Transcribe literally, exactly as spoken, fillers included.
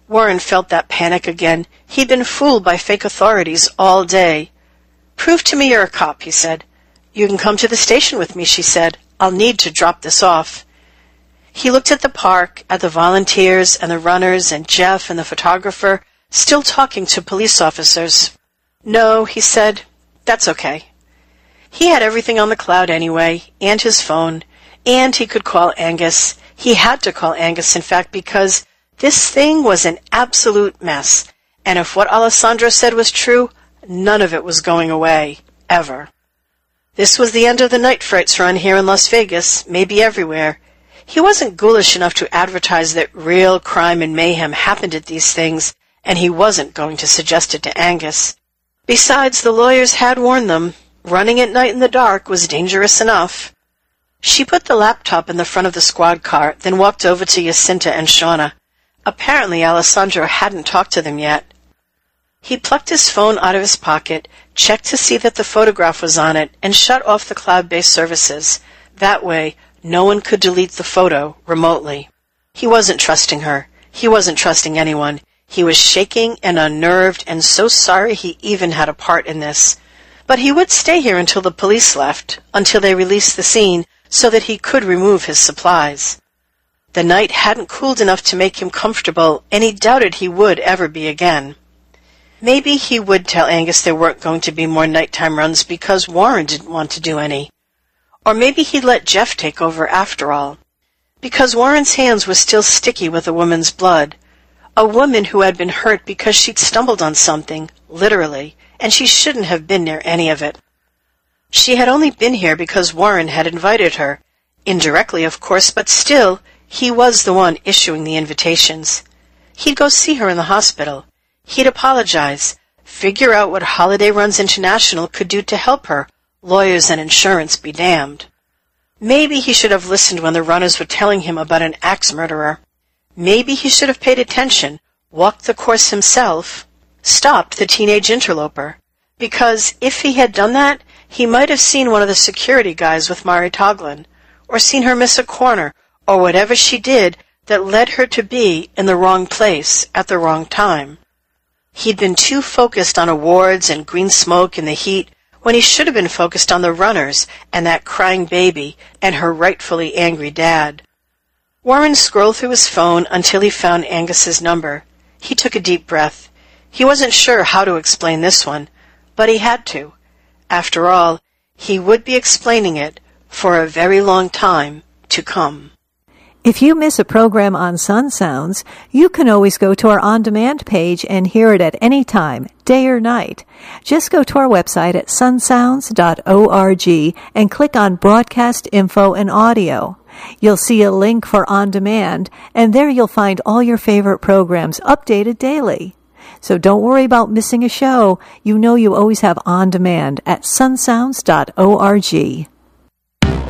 Warren felt that panic again. He'd been fooled by fake authorities all day. "Prove to me you're a cop," he said. "You can come to the station with me," she said. "I'll need to drop this off." He looked at the park, at the volunteers and the runners and Jeff and the photographer, still talking to police officers. "No," he said, "that's okay." He had everything on the cloud anyway, and his phone, and he could call Angus. He had to call Angus, in fact, because this thing was an absolute mess, and if what Alessandra said was true, none of it was going away, ever. This was the end of the night frights run here in Las Vegas, maybe everywhere. He wasn't ghoulish enough to advertise that real crime and mayhem happened at these things, and he wasn't going to suggest it to Angus. Besides, the lawyers had warned them. Running at night in the dark was dangerous enough. She put the laptop in the front of the squad car, then walked over to Jacinta and Shauna. Apparently Alessandro hadn't talked to them yet. He plucked his phone out of his pocket, checked to see that the photograph was on it, and shut off the cloud-based services. That way, no one could delete the photo remotely. He wasn't trusting her. He wasn't trusting anyone. He was shaking and unnerved and so sorry he even had a part in this. But he would stay here until the police left, until they released the scene, so that he could remove his supplies. The night hadn't cooled enough to make him comfortable, and he doubted he would ever be again. Maybe he would tell Angus there weren't going to be more nighttime runs because Warren didn't want to do any. Or maybe he'd let Jeff take over after all. Because Warren's hands were still sticky with a woman's blood. A woman who had been hurt because she'd stumbled on something, literally, and she shouldn't have been near any of it. She had only been here because Warren had invited her. Indirectly, of course, but still, he was the one issuing the invitations. He'd go see her in the hospital. He'd apologize, figure out what Holiday Runs International could do to help her, lawyers and insurance be damned. Maybe he should have listened when the runners were telling him about an axe murderer. Maybe he should have paid attention, walked the course himself, stopped the teenage interloper. Because if he had done that, he might have seen one of the security guys with Mari Toglin, or seen her miss a corner, or whatever she did that led her to be in the wrong place at the wrong time. He'd been too focused on awards and green smoke and the heat when he should have been focused on the runners and that crying baby and her rightfully angry dad. Warren scrolled through his phone until he found Angus's number. He took a deep breath. He wasn't sure how to explain this one, but he had to. After all, he would be explaining it for a very long time to come. If you miss a program on Sun Sounds, you can always go to our on-demand page and hear it at any time, day or night. Just go to our website at sun sounds dot org and click on Broadcast Info and Audio. You'll see a link for On Demand, and there you'll find all your favorite programs updated daily. So don't worry about missing a show. You know you always have On Demand at sun sounds dot org.